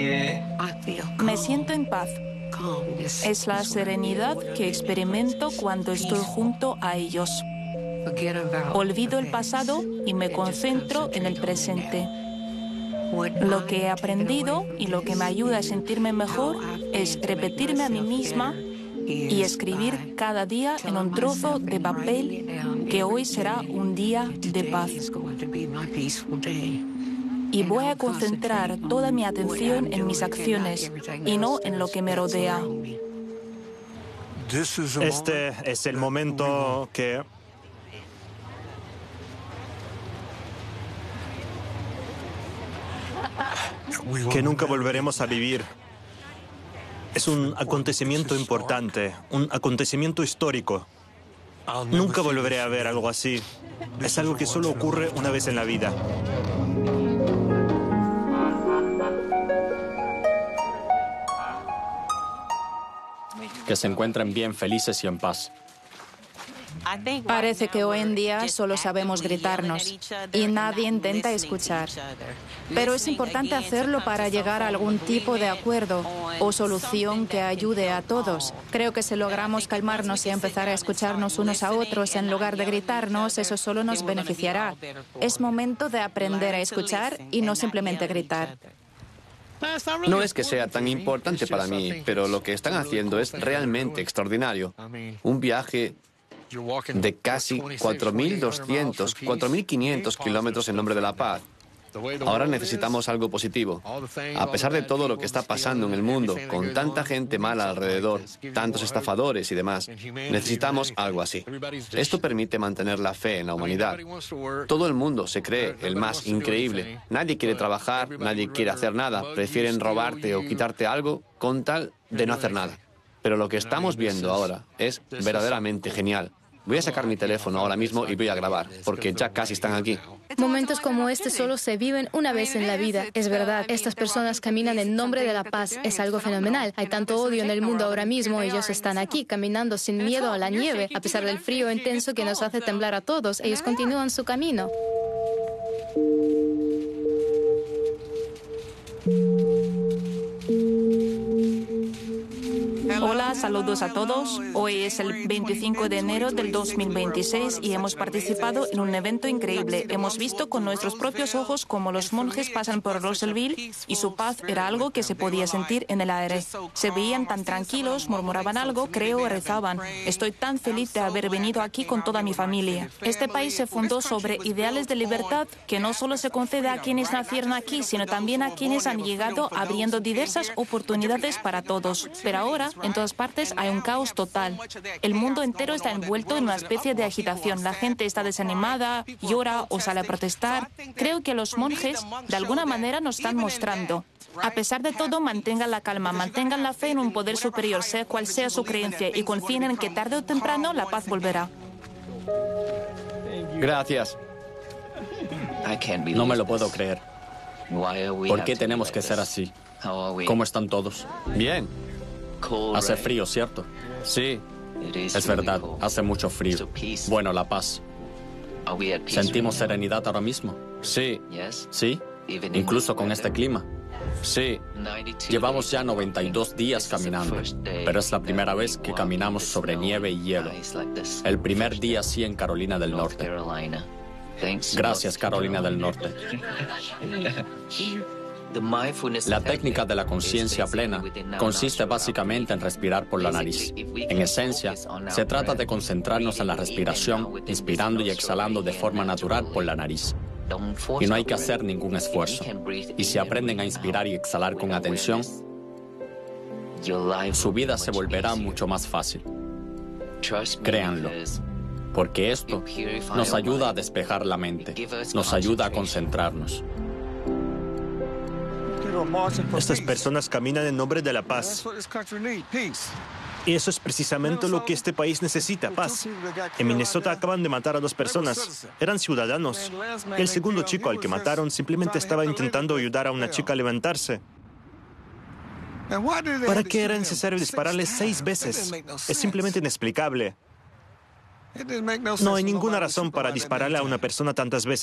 Me siento en paz. Es la serenidad que experimento cuando estoy junto a ellos. Olvido el pasado y me concentro en el presente. Lo que he aprendido y lo que me ayuda a sentirme mejor es repetirme a mí misma y escribir cada día en un trozo de papel que hoy será un día de paz. Y voy a concentrar toda mi atención en mis acciones y no en lo que me rodea. Este es el momento que nunca volveremos a vivir. Es un acontecimiento importante, un acontecimiento histórico. Nunca volveré a ver algo así. Es algo que solo ocurre una vez en la vida. Que se encuentren bien, felices y en paz. Parece que hoy en día solo sabemos gritarnos y nadie intenta escuchar. Pero es importante hacerlo para llegar a algún tipo de acuerdo o solución que ayude a todos. Creo que si logramos calmarnos y empezar a escucharnos unos a otros en lugar de gritarnos, eso solo nos beneficiará. Es momento de aprender a escuchar y no simplemente gritar. No es que sea tan importante para mí, pero lo que están haciendo es realmente extraordinario. Un viaje de casi 4.200, 4.500 kilómetros en nombre de la paz. Ahora necesitamos algo positivo. A pesar de todo lo que está pasando en el mundo, con tanta gente mala alrededor, tantos estafadores y demás, necesitamos algo así. Esto permite mantener la fe en la humanidad. Todo el mundo se cree el más increíble. Nadie quiere trabajar, nadie quiere hacer nada. Prefieren robarte o quitarte algo con tal de no hacer nada. Pero lo que estamos viendo ahora es verdaderamente genial. Voy a sacar mi teléfono ahora mismo y voy a grabar, porque ya casi están aquí. Momentos como este solo se viven una vez en la vida. Es verdad, estas personas caminan en nombre de la paz. Es algo fenomenal. Hay tanto odio en el mundo ahora mismo. Ellos están aquí, caminando sin miedo a la nieve. A pesar del frío intenso que nos hace temblar a todos, ellos continúan su camino. Hola, saludos a todos. Hoy es el 25 de enero del 2026 y hemos participado en un evento increíble. Hemos visto con nuestros propios ojos cómo los monjes pasan por Russellville y su paz era algo que se podía sentir en el aire. Se veían tan tranquilos, murmuraban algo, creo, rezaban. Estoy tan feliz de haber venido aquí con toda mi familia. Este país se fundó sobre ideales de libertad que no solo se concede a quienes nacieron aquí, sino también a quienes han llegado abriendo diversas oportunidades para todos. Pero ahora, en todas partes hay un caos total. El mundo entero está envuelto en una especie de agitación. La gente está desanimada, llora o sale a protestar. Creo que los monjes, de alguna manera, nos están mostrando. A pesar de todo, mantengan la calma, mantengan la fe en un poder superior, sea cual sea su creencia, y confíen en que tarde o temprano la paz volverá. Gracias. No me lo puedo creer. ¿Por qué tenemos que ser así? ¿Cómo están todos? Bien. Hace frío, ¿cierto? Sí. Es verdad, hace mucho frío. Bueno, la paz. ¿Sentimos serenidad ahora mismo? Sí. ¿Sí? Incluso con este clima. Sí. Llevamos ya 92 días caminando, pero es la primera vez que caminamos sobre nieve y hielo. El primer día así en Carolina del Norte. Gracias, Carolina del Norte. La técnica de la conciencia plena consiste básicamente en respirar por la nariz. En esencia, se trata de concentrarnos en la respiración, inspirando y exhalando de forma natural por la nariz. Y no hay que hacer ningún esfuerzo. Y si aprenden a inspirar y exhalar con atención, su vida se volverá mucho más fácil. Créanlo. Porque esto nos ayuda a despejar la mente, nos ayuda a concentrarnos. Estas personas caminan en nombre de la paz. Y eso es precisamente lo que este país necesita, paz. En Minnesota acaban de matar a 2 personas. Eran ciudadanos. El segundo chico al que mataron simplemente estaba intentando ayudar a una chica a levantarse. ¿Para qué era necesario dispararle 6 veces? Es simplemente inexplicable. No hay ninguna razón para dispararle a una persona tantas veces.